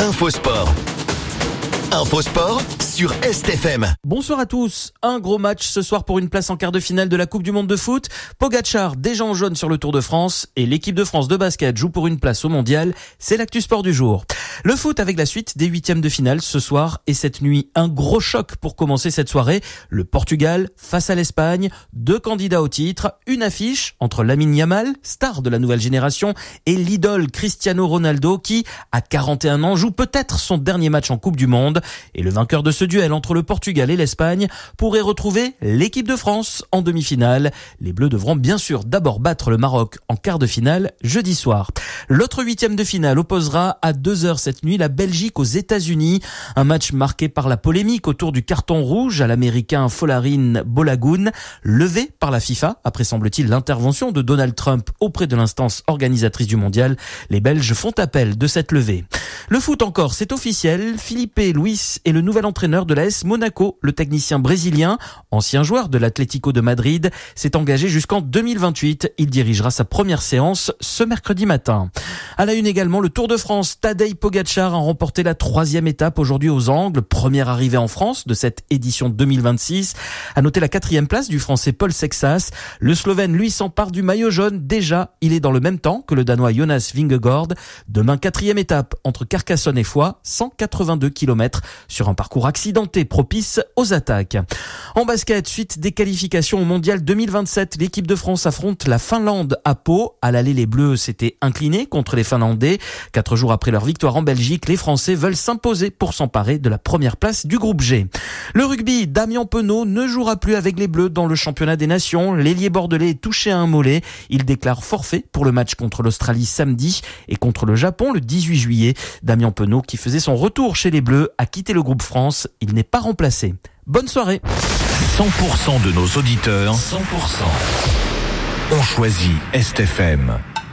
Infosport. Infosport sur STFM. Bonsoir à tous. Un gros match ce soir pour une place en quart de finale de la Coupe du Monde de foot. Pogačar déjà en jaune sur le Tour de France et l'équipe de France de basket joue pour une place au mondial. C'est l'actu sport du jour. Le foot avec la suite des huitièmes de finale ce soir et cette nuit. Un gros choc pour commencer cette soirée. Le Portugal face à l'Espagne. 2 candidats au titre. Une affiche entre Lamine Yamal, star de la nouvelle génération, et l'idole Cristiano Ronaldo qui, à 41 ans, joue peut-être son dernier match en Coupe du Monde. Et le vainqueur de ce duel entre le Portugal et l'Espagne pourrait retrouver l'équipe de France en demi-finale. Les Bleus devront bien sûr d'abord battre le Maroc en quart de finale jeudi soir. L'autre huitième de finale opposera à 2h cette nuit la Belgique aux États-Unis. Un match marqué par la polémique autour du carton rouge à l'américain Folarin Balogun, levé par la FIFA après semble-t-il l'intervention de Donald Trump auprès de l'instance organisatrice du mondial. Les Belges font appel de cette levée. Le foot encore, c'est officiel. Felipe Luis est le nouvel entraîneur de l'AS Monaco. Le technicien brésilien, ancien joueur de l'Atlético de Madrid, s'est engagé jusqu'en 2028. Il dirigera sa première séance ce mercredi matin. À la une également, le Tour de France. Tadej Pogačar a remporté la 3e étape aujourd'hui aux Angles. Première arrivée en France de cette édition 2026. À noter la 4e place du Français Paul Sexas. Le Slovène, lui, s'empare du maillot jaune. Déjà, il est dans le même temps que le Danois Jonas Vingegaard. Demain, 4e étape entre Carcassonne et Foix, 182 km sur un parcours accidenté propice aux attaques. En basket, suite des qualifications au Mondial 2027, l'équipe de France affronte la Finlande à Pau. À l'aller, les Bleus s'étaient inclinés contre les Finlandais. 4 jours après leur victoire en Belgique, les Français veulent s'imposer pour s'emparer de la première place du groupe G. Le rugby, Damien Penaud ne jouera plus avec les Bleus dans le championnat des nations. L'ailier bordelais est touché à un mollet. Il déclare forfait pour le match contre l'Australie samedi et contre le Japon le 18 juillet. Damien Penaud, qui faisait son retour chez les Bleus, a quitté le groupe France. Il n'est pas remplacé. Bonne soirée. 100% de nos auditeurs, 100% ont choisi STFM.